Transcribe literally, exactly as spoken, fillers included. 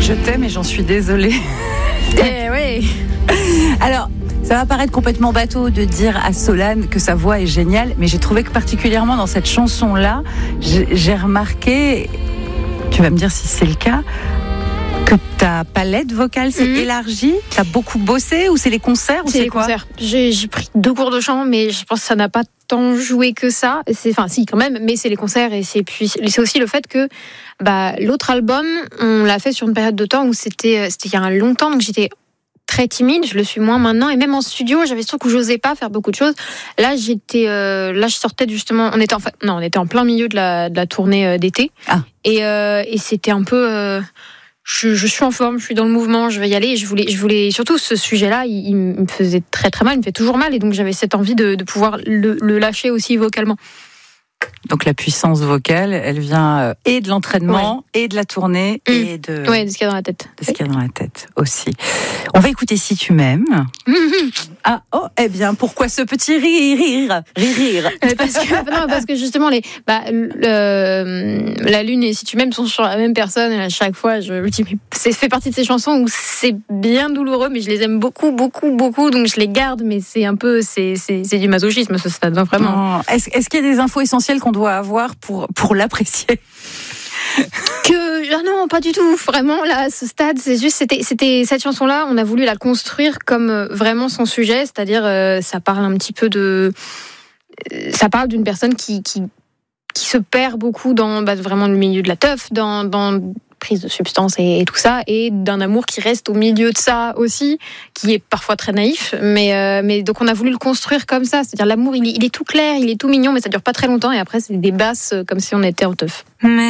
Je t'aime et j'en suis désolée. Eh oui. Alors, ça va paraître complètement bateau de dire à Solane que sa voix est géniale, mais j'ai trouvé que particulièrement dans cette chanson-là, j'ai, j'ai remarqué, tu vas me dire si c'est le cas, que ta palette vocale s'est mmh. élargie. T'as beaucoup bossé ou c'est les concerts ou c'est, c'est les quoi concerts. J'ai, j'ai pris deux cours de chant, mais je pense que ça n'a pas tant joué que ça. C'est, enfin, si quand même, mais c'est les concerts et c'est puis c'est aussi le fait que bah l'autre album, on l'a fait sur une période de temps où c'était c'était il y a longtemps, donc j'étais très timide, je le suis moins maintenant, et même en studio, j'avais ce truc où j'osais pas faire beaucoup de choses. Là, j'étais, euh, là, je sortais justement, on était en, non, on était en plein milieu de la de la tournée d'été, ah. et euh, et c'était un peu, euh, je, je suis en forme, je suis dans le mouvement, je vais y aller. Et je voulais, je voulais surtout ce sujet-là, il, il me faisait très très mal, il me fait toujours mal, et donc j'avais cette envie de, de pouvoir le, le lâcher aussi vocalement. Donc la puissance vocale, elle vient et de l'entraînement, ouais. et de la tournée, mmh. et de... Ouais, de ce qu'il y a dans la tête. De ce qu'il y a dans la tête aussi. On va écouter Si tu m'aimes. Mmh. Ah, oh, eh bien, pourquoi ce petit rire, rire, rire, rire parce que, non, parce que justement, les, bah, le, la lune et Si tu m'aimes sont sur la même personne, et à chaque fois, je me dis, mais c'est fait partie de ces chansons où c'est bien douloureux, mais je les aime beaucoup, beaucoup, beaucoup, donc je les garde, mais c'est un peu, c'est, c'est, c'est du masochisme, ce stade, vraiment. Oh, est-ce, est-ce qu'il y a des infos essentielles qu'on doit avoir pour, pour l'apprécier? Que ah non, pas du tout. Vraiment, là, à ce stade, c'est juste, c'était, c'était cette chanson-là. On a voulu la construire comme euh, vraiment son sujet, c'est-à-dire, euh, ça parle un petit peu de, euh, ça parle d'une personne qui qui qui se perd beaucoup dans bah, vraiment le milieu de la teuf, dans dans prise de substances et, et tout ça, et d'un amour qui reste au milieu de ça aussi, qui est parfois très naïf, mais euh, mais donc on a voulu le construire comme ça, c'est-à-dire l'amour, il est, il est tout clair, il est tout mignon, mais ça dure pas très longtemps, et après c'est des basses comme si on était en teuf. Mais